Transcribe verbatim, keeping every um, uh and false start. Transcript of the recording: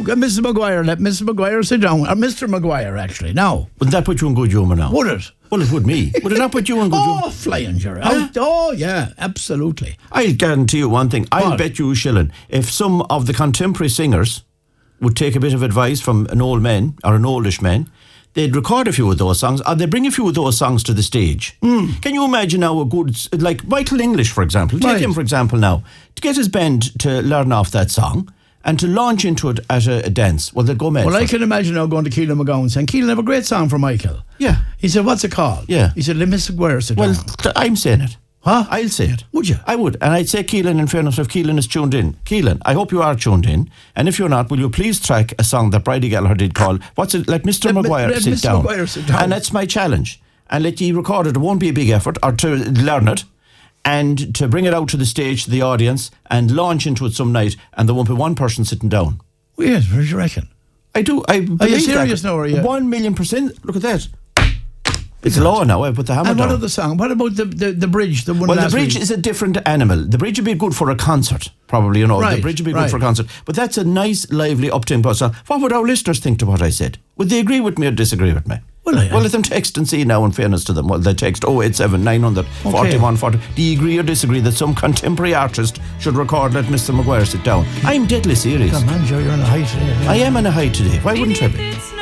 Missus Maguire, let Missus Maguire sit down. Or Mister Maguire, actually, now. Would that put you in good humour now? Would it? Well, it would me. Would it not put you in good humour? Oh, flying, Jerry. Huh? Oh, yeah, absolutely. I guarantee you one thing. I'll What? bet you a shilling. If some of the contemporary singers would take a bit of advice from an old man or an oldish man, they'd record a few of those songs, or they'd bring a few of those songs to the stage. Mm. Can you imagine now a good, like Michael English, for example, take Right. him for example now, to get his band to learn off that song and to launch into it at a, a dance? Well, they'd go mad. Well, I first. can imagine now going to Keelan McGowan and saying, Keelan, have a great song for Michael. Yeah. He said, what's it called? Yeah. He said, let Mister Maguire sit Well, down. th- I'm saying it. Huh? I'll say it. Would you? I would. And I'd say, Keelan, in fairness, if Keelan is tuned in, Keelan, I hope you are tuned in. And if you're not, will you please track a song that Bridie Gallagher did call, what's it, Let Mister Let Mi- Maguire let sit Mister down. Maguire sit down. And that's my challenge. And let ye record it. It won't be a big effort, or to learn it, and to bring it out to the stage, to the audience, and launch into it some night, and there won't be one person sitting down. Well, yes, what do you reckon? I do. I believe Are you serious that. now, or are you? One million percent. Look at that. It's law now. I put the hammer And down. what other song? What about the, the, the bridge? The one Well, the last bridge week? is a different animal. The bridge would be good for a concert, probably, you know. Right, the bridge would be good right. for a concert. But that's a nice, lively, up-tempo song. What would our listeners think to what I said? Would they agree with me or disagree with me? Well, I- well let them text and see now, in fairness to them. Well, they text oh eight seven nine hundred forty-one forty. Do you agree or disagree that some contemporary artist should record Let Mister Maguire Sit Down? I'm deadly serious. Come on, Joe, you're on a high today. I am on a high today. Why wouldn't I be?